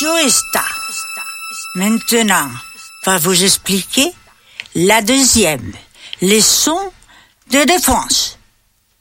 Dicho está. Maintenant, va vous expliquer la deuxième leçon de défense.